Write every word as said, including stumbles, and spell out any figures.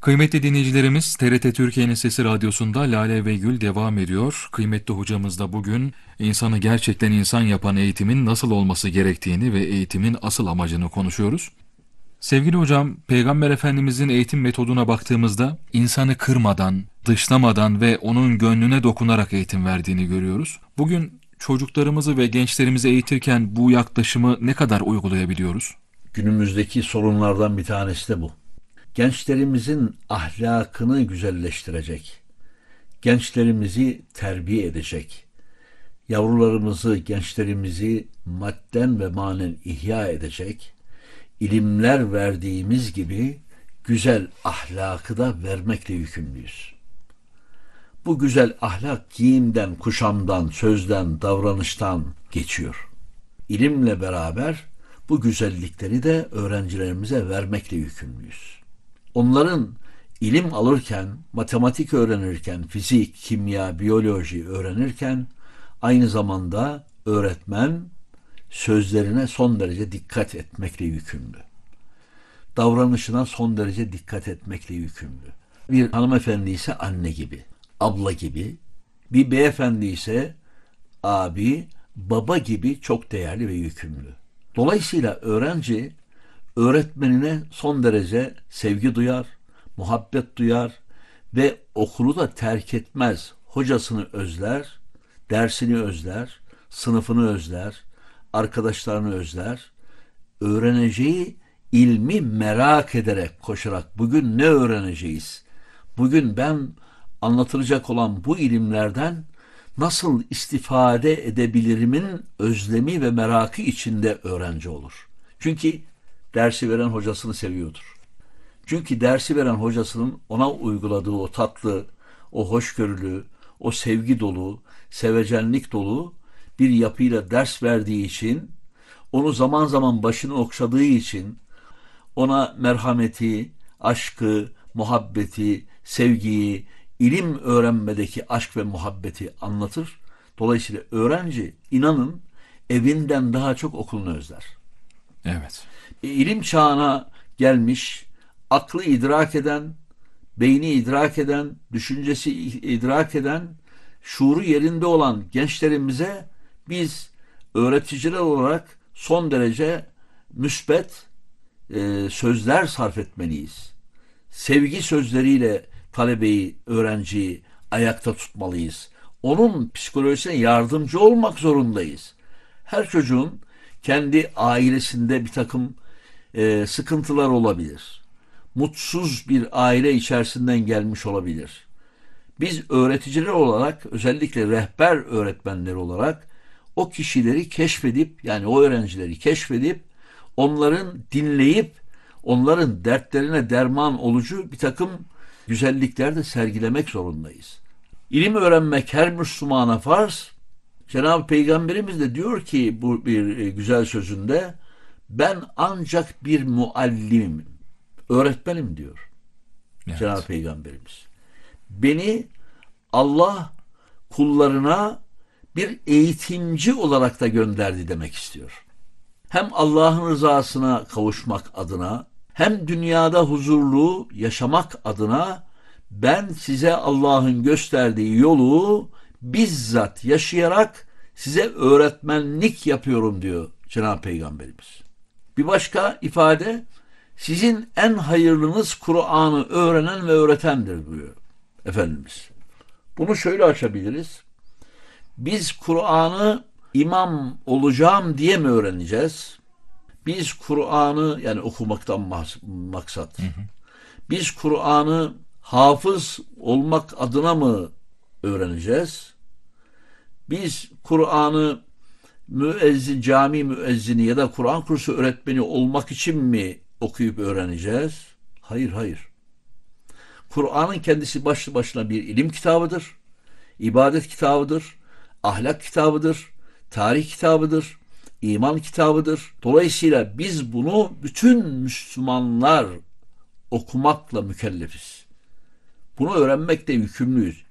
Kıymetli dinleyicilerimiz, T R T Türkiye'nin Sesi Radyosu'nda Lale ve Gül devam ediyor. Kıymetli hocamız da bugün insanı gerçekten insan yapan eğitimin nasıl olması gerektiğini ve eğitimin asıl amacını konuşuyoruz. Sevgili hocam, Peygamber Efendimizin eğitim metoduna baktığımızda insanı kırmadan, dışlamadan ve onun gönlüne dokunarak eğitim verdiğini görüyoruz. Bugün çocuklarımızı ve gençlerimizi eğitirken bu yaklaşımı ne kadar uygulayabiliyoruz? Günümüzdeki sorunlardan bir tanesi de bu. Gençlerimizin ahlakını güzelleştirecek, gençlerimizi terbiye edecek, yavrularımızı, gençlerimizi madden ve manen ihya edecek, ilimler verdiğimiz gibi güzel ahlakı da vermekle yükümlüyüz. Bu güzel ahlak giyimden, kuşamdan, sözden, davranıştan geçiyor. İlimle beraber bu güzellikleri de öğrencilerimize vermekle yükümlüyüz. Onların ilim alırken, matematik öğrenirken, fizik, kimya, biyoloji öğrenirken aynı zamanda öğretmen sözlerine son derece dikkat etmekle yükümlü. Davranışına son derece dikkat etmekle yükümlü. Bir hanımefendi ise anne gibi, abla gibi, bir beyefendi ise abi, baba gibi çok değerli ve yükümlü. Dolayısıyla öğrenci öğretmenine son derece sevgi duyar, muhabbet duyar ve okulu da terk etmez. Hocasını özler, dersini özler, sınıfını özler, arkadaşlarını özler. Öğreneceği ilmi merak ederek koşarak bugün ne öğreneceğiz? Bugün ben anlatılacak olan bu ilimlerden nasıl istifade edebilirimin özlemi ve merakı içinde öğrenci olur. Çünkü dersi veren hocasını seviyordur. Çünkü dersi veren hocasının ona uyguladığı o tatlı, o hoşgörülü, o sevgi dolu, sevecenlik dolu bir yapıyla ders verdiği için, onu zaman zaman başını okşadığı için, ona merhameti, aşkı, muhabbeti, sevgiyi, ilim öğrenmedeki aşk ve muhabbeti anlatır. Dolayısıyla öğrenci, inanın, evinden daha çok okulunu özler. Evet. E, ilim çağına gelmiş, aklı idrak eden, beyni idrak eden, düşüncesi idrak eden, şuuru yerinde olan gençlerimize biz öğreticiler olarak son derece müsbet e, sözler sarf etmeliyiz. Sevgi sözleriyle talebeyi, öğrenciyi ayakta tutmalıyız. Onun psikolojisine yardımcı olmak zorundayız. Her çocuğun kendi ailesinde bir takım e, sıkıntılar olabilir. Mutsuz bir aile içerisinden gelmiş olabilir. Biz öğreticiler olarak, özellikle rehber öğretmenleri olarak o kişileri keşfedip, yani o öğrencileri keşfedip onların dinleyip onların dertlerine derman olucu bir takım güzellikler de sergilemek zorundayız. İlim öğrenmek her Müslümana farz. Cenab-ı Peygamberimiz de diyor ki bu bir güzel sözünde, ben ancak bir muallimim, öğretmenim diyor Cenab-ı Evet. Peygamberimiz. Beni Allah kullarına bir eğitimci olarak da gönderdi demek istiyor. Hem Allah'ın rızasına kavuşmak adına, hem dünyada huzurlu yaşamak adına ben size Allah'ın gösterdiği yolu bizzat yaşayarak size öğretmenlik yapıyorum diyor Cenab-ı Peygamberimiz. Bir başka ifade, sizin en hayırlınız Kur'an'ı öğrenen ve öğretendir diyor Efendimiz. Bunu şöyle açabiliriz. Biz Kur'an'ı imam olacağım diye mi öğreneceğiz? Biz Kur'an'ı, yani okumaktan maksat, Hı hı. biz Kur'an'ı hafız olmak adına mı öğreneceğiz? Biz Kur'an'ı müezzin, cami müezzini ya da Kur'an kursu öğretmeni olmak için mi okuyup öğreneceğiz? Hayır, hayır. Kur'an'ın kendisi başlı başına bir ilim kitabıdır, ibadet kitabıdır, ahlak kitabıdır, tarih kitabıdır, iman kitabıdır. Dolayısıyla biz bunu bütün Müslümanlar okumakla mükellefiz. Bunu öğrenmekte yükümlüyüz.